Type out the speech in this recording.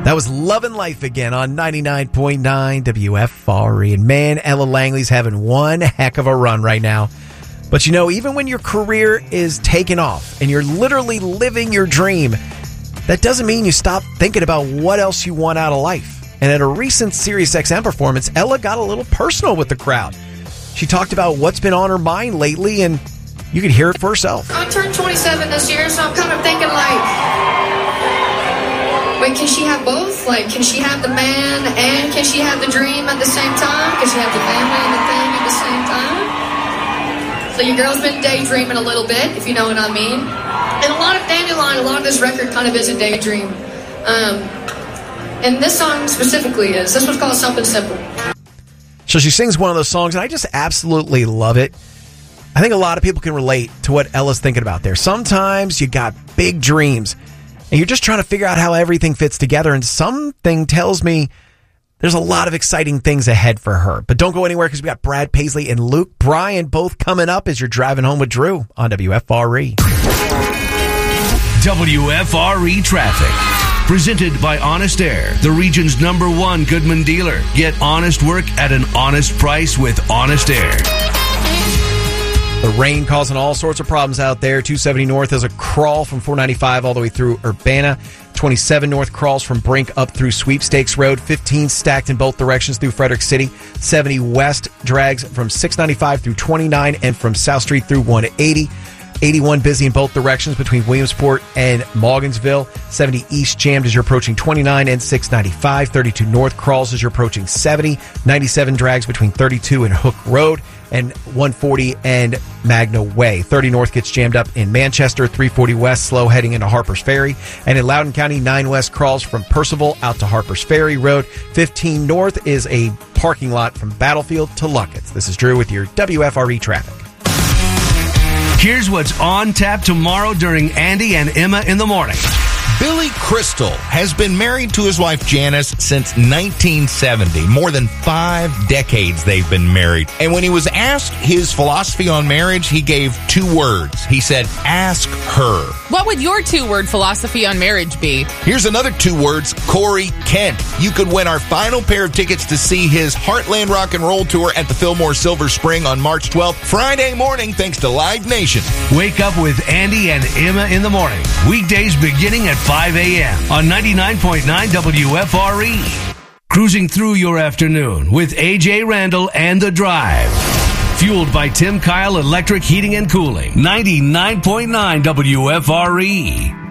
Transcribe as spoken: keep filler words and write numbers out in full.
That was Lovin' Life Again on ninety-nine point nine W F R E. And man, Ella Langley's having one heck of a run right now. But you know, even when your career is taking off and you're literally living your dream, that doesn't mean you stop thinking about what else you want out of life. And at a recent SiriusXM performance, Ella got a little personal with the crowd. She talked about what's been on her mind lately, and you can hear it for herself. I turned twenty-seven this year, so I'm kind of thinking like, wait, can she have both? Like, can she have the man and can she have the dream at the same time? Can she have the family and the thing at the same time? So your girl's been daydreaming a little bit, if you know what I mean. And a lot of Dandelion, a lot of this record kind of is a daydream. Um, and this song specifically is. This one's called Something Simple. So she sings one of those songs, and I just absolutely love it. I think a lot of people can relate to what Ella's thinking about there. Sometimes you got big dreams, and you're just trying to figure out how everything fits together, and something tells me there's a lot of exciting things ahead for her. But don't go anywhere, because we got Brad Paisley and Luke Bryan both coming up as you're driving home with Drew on W F R E. W F R E Traffic. Presented by Honest Air, the region's number one Goodman dealer. Get honest work at an honest price with Honest Air. The rain causing all sorts of problems out there. two seventy North is a crawl from four ninety-five all the way through Urbana. twenty-seven North crawls from Brink up through Sweepstakes Road. fifteen stacked in both directions through Frederick City. seventy West drags from six ninety-five through twenty-nine and from South Street through one eighty. eighty-one busy in both directions between Williamsport and Morgansville. seventy East jammed as you're approaching twenty-nine and six ninety-five. thirty-two North crawls as you're approaching seventy. ninety-seven drags between thirty-two and Hook Road. And one forty and Magna Way. thirty North gets jammed up in Manchester. three forty West slow heading into Harpers Ferry. And in Loudoun County, nine West crawls from Percival out to Harpers Ferry Road. fifteen North is a parking lot from Battlefield to Luckett's. This is Drew with your W F R E traffic. Here's what's on tap tomorrow during Andy and Emma in the Morning. Billy Crystal has been married to his wife Janice since nineteen seventy. More than five decades they've been married. And when he was asked his philosophy on marriage, he gave two words. He said, ask her. What would your two-word philosophy on marriage be? Here's another two words, Corey Kent. You could win our final pair of tickets to see his Heartland Rock and Roll Tour at the Fillmore Silver Spring on March twelfth, Friday morning, thanks to Live Nation. Wake up with Andy and Emma in the Morning. Weekdays beginning at five a.m. on ninety-nine point nine W F R E. Cruising through your afternoon with A J Randall and The Drive. Fueled by Tim Kyle Electric Heating and Cooling. ninety-nine point nine W F R E.